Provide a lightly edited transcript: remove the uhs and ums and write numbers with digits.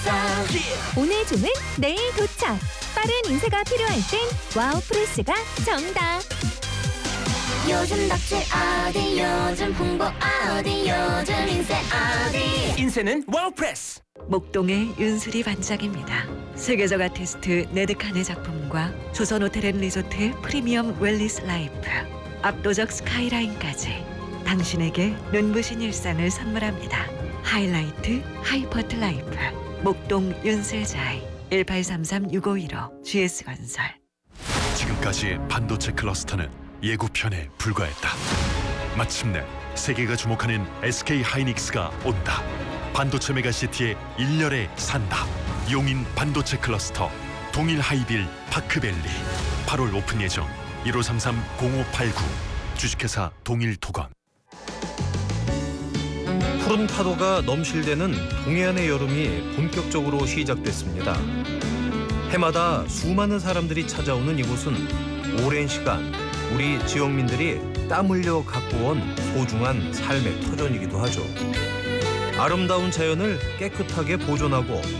오늘 주문 내일 도착. 빠른 인쇄가 필요할 땐 와우 프레스가 정답. 요즘 덕질 어디 요즘 홍보 어디 요즘 인쇄 어디 인쇄는 와우프레스. 목동의 윤수리 반장입니다. 세계적 아티스트 네드칸의 작품과 조선호텔앤리조트의 프리미엄 웰리스 라이프, 압도적 스카이라인까지 당신에게 눈부신 일상을 선물합니다. 하이라이트 하이퍼트 라이프 목동 윤슬자이 1833-6515 GS건설. 지금까지의 반도체 클러스터는 예고편에 불과했다. 마침내 세계가 주목하는 SK 하이닉스가 온다. 반도체 메가시티의 일렬에 산다. 용인 반도체 클러스터 동일 하이빌 파크밸리 8월 오픈 예정. 1533-0589 주식회사 동일토건. 푸른 파도가 넘실대는 동해안의 여름이 본격적으로 시작됐습니다. 해마다 수많은 사람들이 찾아오는 이곳은 오랜 시간 우리 지역민들이 땀 흘려 갖고 온 소중한 삶의 터전이기도 하죠. 아름다운 자연을 깨끗하게 보존하고